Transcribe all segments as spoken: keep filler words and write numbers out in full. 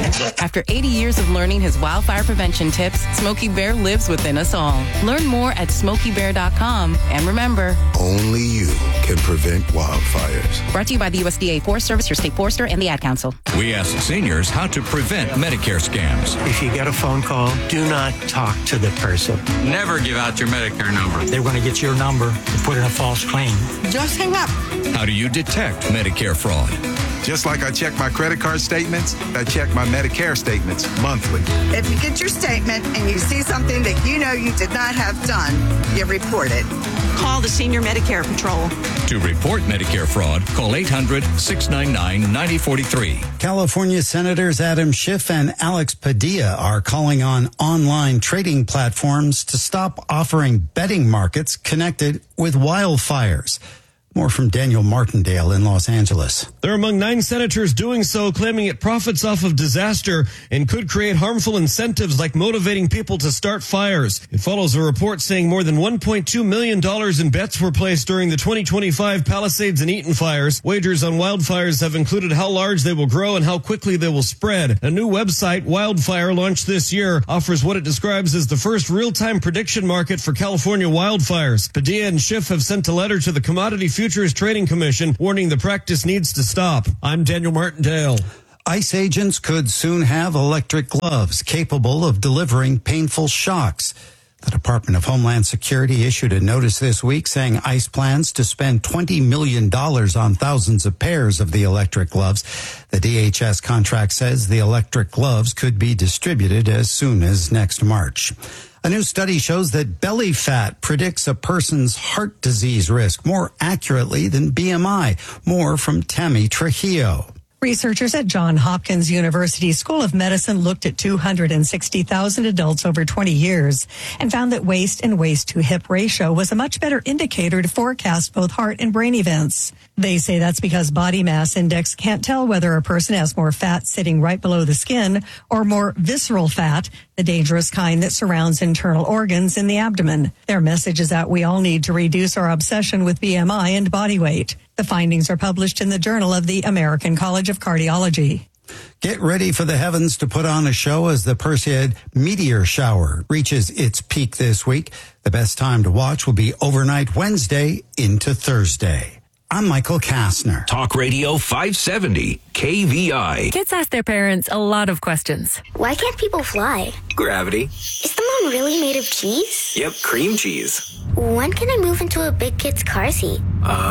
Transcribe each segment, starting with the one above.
After eighty years of learning his wildfire prevention tips, Smokey Bear lives within us all. Learn more at smokey bear dot com. And remember, only you can prevent wildfires. Brought to you by the U S D A Forest Service, your state forester, and the Ad Council. We asked seniors how to prevent Medicare scams. If you get a phone call, do not talk to the person. Never give out your Medicare number. They're going to get your number and put in a false claim. Just hang up. How do you detect Medicare fraud? Just like I check my credit card statements, I check my Medicare statements monthly. If you get your statement and you see something that you know you did not have done, you report it. Call the Senior Medicare Patrol. To report Medicare fraud, call eight hundred, six nine nine, nine zero four three. California Senators Adam Schiff and Alex Padilla are calling on online trading platforms to stop offering betting markets connected with wildfires. More from Daniel Martindale in Los Angeles. They're among nine senators doing so, claiming it profits off of disaster and could create harmful incentives like motivating people to start fires. It follows a report saying more than one point two million dollars in bets were placed during the twenty twenty-five Palisades and Eaton fires. Wagers on wildfires have included how large they will grow and how quickly they will spread. A new website, Wildfire, launched this year, offers what it describes as the first real-time prediction market for California wildfires. Padilla and Schiff have sent a letter to the Commodity Futures Trading Commission warning the practice needs to stop. I'm Daniel Martindale. ICE agents could soon have electric gloves capable of delivering painful shocks. The Department of Homeland Security issued a notice this week saying ICE plans to spend twenty million dollars on thousands of pairs of the electric gloves. The D H S contract says the electric gloves could be distributed as soon as next March. A new study shows that belly fat predicts a person's heart disease risk more accurately than B M I. More from Tammy Trujillo. Researchers at Johns Hopkins University School of Medicine looked at two hundred sixty thousand adults over twenty years and found that waist and waist-to-hip ratio was a much better indicator to forecast both heart and brain events. They say that's because body mass index can't tell whether a person has more fat sitting right below the skin or more visceral fat, the dangerous kind that surrounds internal organs in the abdomen. Their message is that we all need to reduce our obsession with B M I and body weight. The findings are published in the Journal of the American College of Cardiology. Get ready for the heavens to put on a show as the Perseid meteor shower reaches its peak this week. The best time to watch will be overnight Wednesday into Thursday. I'm Michael Kastner. Talk Radio five seventy, K V I. Kids ask their parents a lot of questions. Why can't people fly? Gravity. Is the moon really made of cheese? Yep, cream cheese. When can I move into a big kid's car seat?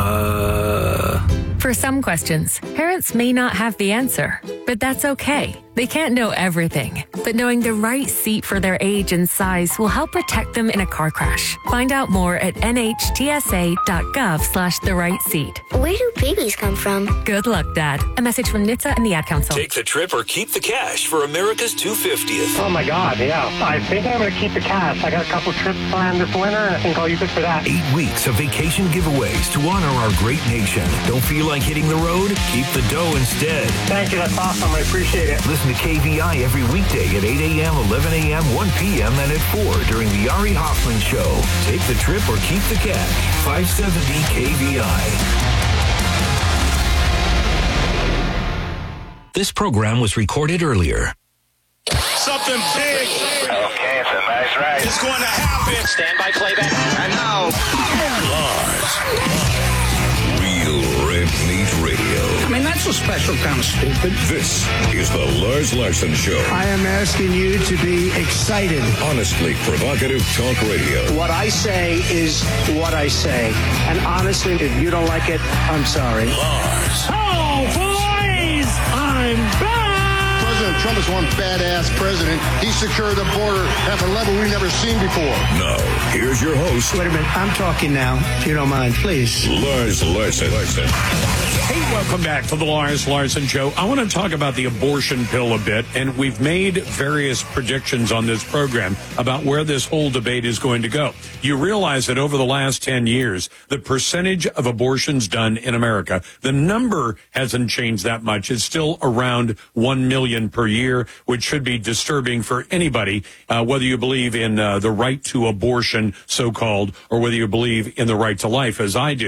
Uh... For some questions, parents may not have the answer, but that's okay. They can't know everything, but knowing the right seat for their age and size will help protect them in a car crash. Find out more at nhtsa.gov slash the right seat. Where do babies come from? Good luck, Dad. A message from N H T S A and the Ad Council. Take the trip or keep the cash for America's two hundred fiftieth. Oh, my God, yeah. I think I'm going to keep the cash. I got a couple trips planned this winter, and I think I'll use it for that. Eight weeks of vacation giveaways to honor our great nation. Don't feel like hitting the road? Keep the dough instead. Thank you. That's awesome. I appreciate it. Listen to K V I every weekday at eight a.m., eleven a.m., one p.m., and at four during the Ari Hoffman Show. Take the trip or keep the cash. five seventy K V I. This program was recorded earlier. Something big. Okay, it's a nice ride. It's going to happen. Stand by playback. And now, Lars. Real Red Meat Radio. I mean, that's a special kind of stupid. This is the Lars Larson Show. I am asking you to be excited. Honestly provocative talk radio. What I say is what I say. And honestly, if you don't like it, I'm sorry. Lars. Oh, boys! I'm back! President Trump is one badass president. He secured the border at a level we've never seen before. Now, here's your host. Wait a minute. I'm talking now, if you don't mind, please. Lars Larson. Larson. Hey, welcome back to the Lars Larson Show. I want to talk about the abortion pill a bit, and we've made various predictions on this program about where this whole debate is going to go. You realize that over the last ten years, the percentage of abortions done in America, the number hasn't changed that much. It's still around one million per year, which should be disturbing for anybody, uh, whether you believe in uh, the right to abortion, so-called, or whether you believe in the right to life, as I do.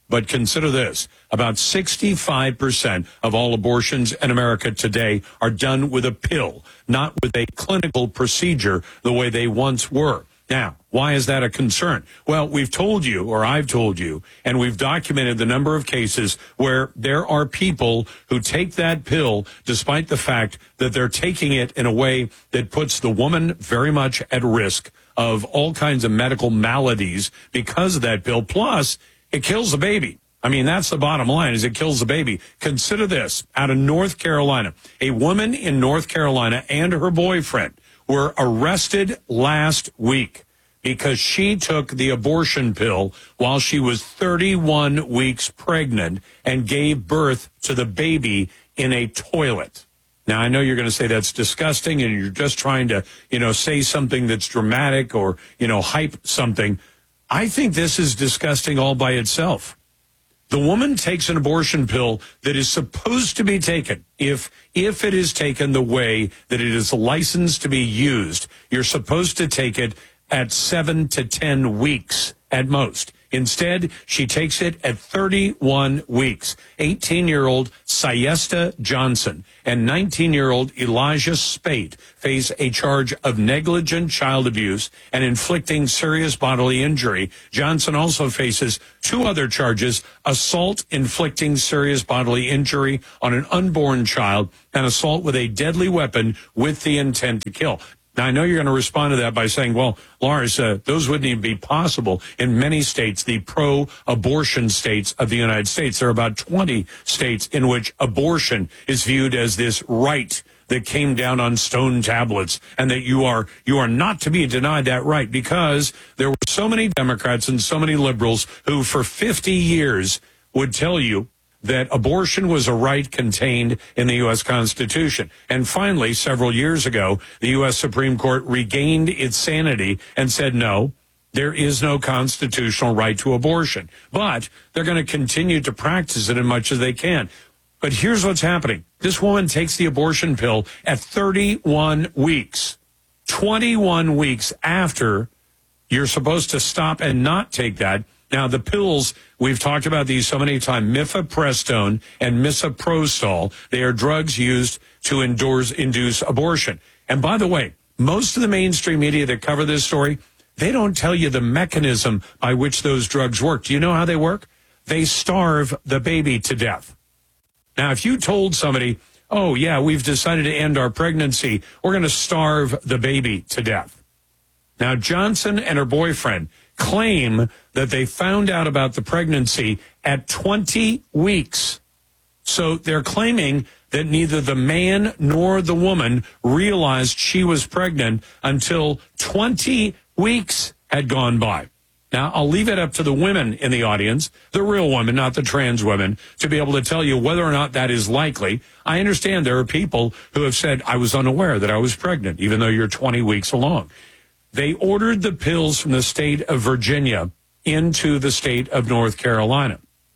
But consider this. About sixty-five percent of all abortions in America today are done with a pill, not with a clinical procedure the way they once were. Now, why is that a concern? Well, we've told you, or I've told you, and we've documented the number of cases where there are people who take that pill despite the fact that they're taking it in a way that puts the woman very much at risk of all kinds of medical maladies because of that pill. Plus, it kills the baby. I mean, that's the bottom line, is it kills the baby. Consider this. Out of North Carolina, a woman in North Carolina and her boyfriend were arrested last week because she took the abortion pill while she was thirty-one weeks pregnant and gave birth to the baby in a toilet. Now, I know you're going to say that's disgusting and you're just trying to, you know, say something that's dramatic or, you know, hype something. I think this is disgusting all by itself. The woman takes an abortion pill that is supposed to be taken. If if it is taken the way that it is licensed to be used, you're supposed to take it at seven to ten weeks at most. Instead, she takes it at thirty-one weeks. eighteen-year-old Siesta Johnson and nineteen-year-old Elijah Spate face a charge of negligent child abuse and inflicting serious bodily injury. Johnson also faces two other charges: assault inflicting serious bodily injury on an unborn child and assault with a deadly weapon with the intent to kill. Now, I know you're going to respond to that by saying, well, Lars, uh, those wouldn't even be possible in many states, the pro-abortion states of the United States. There are about twenty states in which abortion is viewed as this right that came down on stone tablets, and that you are you are not to be denied that right, because there were so many Democrats and so many liberals who for fifty years would tell you that abortion was a right contained in the U S Constitution. And finally, several years ago, the U S Supreme Court regained its sanity and said, no, there is no constitutional right to abortion. But they're going to continue to practice it as much as they can. But here's what's happening. This woman takes the abortion pill at thirty-one weeks, twenty-one weeks after you're supposed to stop and not take that. Now, the pills, we've talked about these so many times, mifepristone and misoprostol, they are drugs used to endorse, induce abortion. And by the way, most of the mainstream media that cover this story, they don't tell you the mechanism by which those drugs work. Do you know how they work? They starve the baby to death. Now, if you told somebody, oh, yeah, we've decided to end our pregnancy, we're going to starve the baby to death. Now, Johnson and her boyfriend claim that they found out about the pregnancy at twenty weeks. So they're claiming that neither the man nor the woman realized she was pregnant until twenty weeks had gone by. Now, I'll leave it up to the women in the audience, the real women, not the trans women, to be able to tell you whether or not that is likely. I understand there are people who have said, I was unaware that I was pregnant, even though you're twenty weeks along. They ordered the pills from the state of Virginia into the state of North Carolina.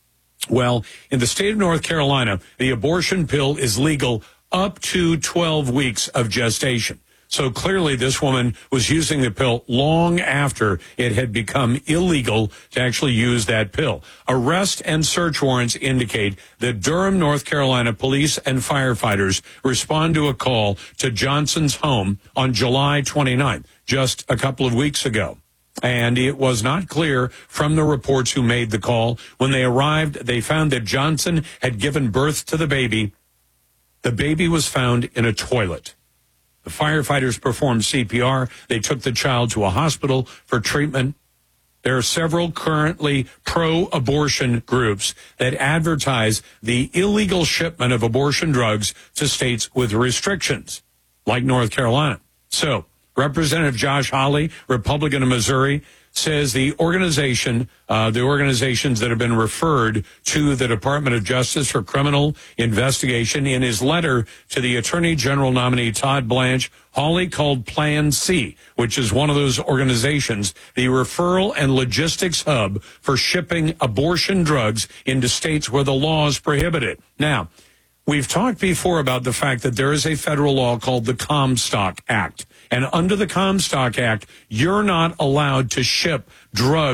Well, in the state of North Carolina, the abortion pill is legal up to twelve weeks of gestation. So clearly this woman was using the pill long after it had become illegal to actually use that pill. Arrest and search warrants indicate that Durham, North Carolina police and firefighters respond to a call to Johnson's home on July twenty-ninth, just a couple of weeks ago. And it was not clear from the reports who made the call. When they arrived, they found that Johnson had given birth to the baby. The baby was found in a toilet. The firefighters performed C P R. They took the child to a hospital for treatment. There are several currently pro-abortion groups that advertise the illegal shipment of abortion drugs to states with restrictions, like North Carolina. So, Representative Josh Hawley, Republican of Missouri, says the organization, uh, the organizations that have been referred to the Department of Justice for criminal investigation, in his letter to the Attorney General nominee Todd Blanche, Hawley called Plan C, which is one of those organizations, the referral and logistics hub for shipping abortion drugs into states where the laws prohibit it. Now, we've talked before about the fact that there is a federal law called the Comstock Act. And under the Comstock Act, you're not allowed to ship drugs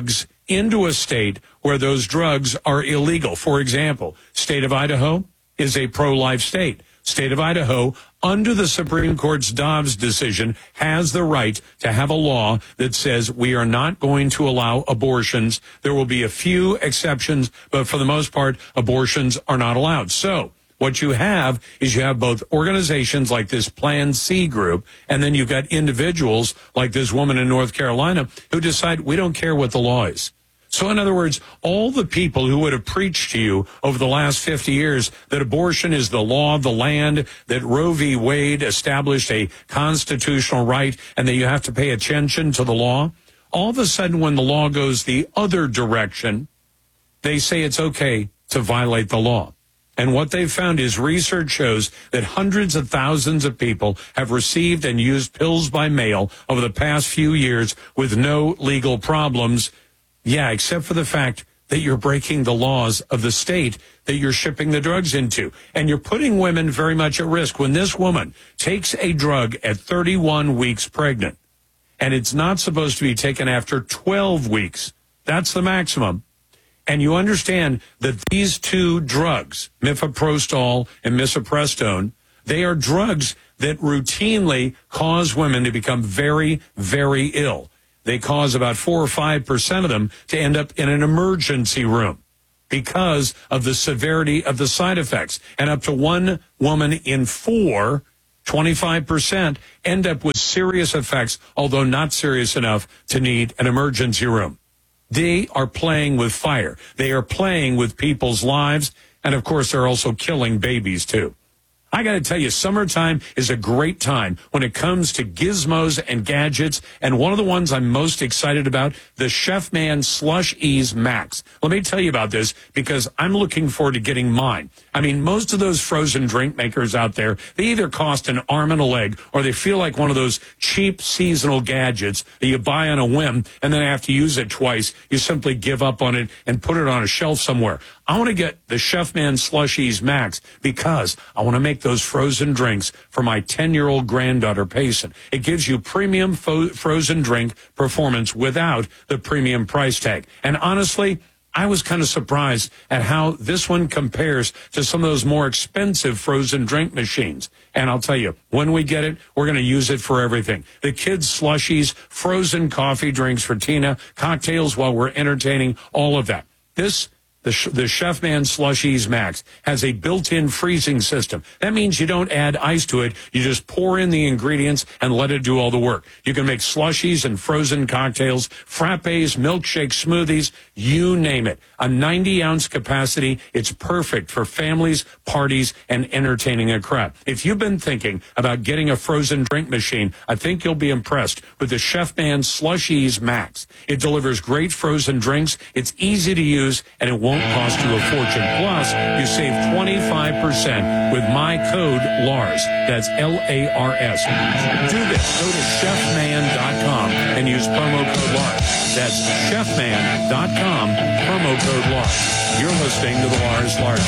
into a state where those drugs are illegal. For example, state of Idaho is a pro-life state. State of Idaho, under the Supreme Court's Dobbs decision, has the right to have a law that says we are not going to allow abortions. There will be a few exceptions, but for the most part, abortions are not allowed. So what you have is you have both organizations like this Plan C group, and then you've got individuals like this woman in North Carolina who decide we don't care what the law is. So in other words, all the people who would have preached to you over the last fifty years that abortion is the law of the land, that Roe v. Wade established a constitutional right, and that you have to pay attention to the law, all of a sudden when the law goes the other direction, they say it's okay to violate the law. And what they've found is research shows that hundreds of thousands of people have received and used pills by mail over the past few years with no legal problems. Yeah, except for the fact that you're breaking the laws of the state that you're shipping the drugs into. And you're putting women very much at risk. When this woman takes a drug at thirty-one weeks pregnant, and it's not supposed to be taken after twelve weeks, that's the maximum. And you understand that these two drugs, mifepristone and misoprostone, they are drugs that routinely cause women to become very, very ill. They cause about four or five percent of them to end up in an emergency room because of the severity of the side effects. And up to one woman in four, twenty-five percent, end up with serious effects, although not serious enough to need an emergency room. They are playing with fire. They are playing with people's lives. And of course, they're also killing babies too. I got to tell you, summertime is a great time when it comes to gizmos and gadgets. And one of the ones I'm most excited about, the Chefman Slush Ease Max. Let me tell you about this because I'm looking forward to getting mine. I mean, most of those frozen drink makers out there, they either cost an arm and a leg or they feel like one of those cheap seasonal gadgets that you buy on a whim and then after you use it twice, you simply give up on it and put it on a shelf somewhere. I want to get the Chefman Slush Ease Max because I want to make those frozen drinks for my ten-year-old granddaughter, Payson. It gives you premium fo- frozen drink performance without the premium price tag. And honestly, I was kind of surprised at how this one compares to some of those more expensive frozen drink machines. And I'll tell you, when we get it, we're going to use it for everything. The kids' slushies, frozen coffee drinks for Tina, cocktails while we're entertaining, all of that. This The, the Chefman Slush Ease Max has a built-in freezing system. That means you don't add ice to it. You just pour in the ingredients and let it do all the work. You can make slushies and frozen cocktails, frappes, milkshakes, smoothies, you name it. A ninety-ounce capacity. It's perfect for families, parties, and entertaining a crowd. If you've been thinking about getting a frozen drink machine, I think you'll be impressed with the Chefman Slush Ease Max. It delivers great frozen drinks. It's easy to use, and it won't won't cost you a fortune. Plus, you save twenty-five percent with my code Lars. That's L A R S. Do this. Go to chefman dot com and use promo code Lars. That's chefman dot com, promo code Lars. You're listening to the Lars Larson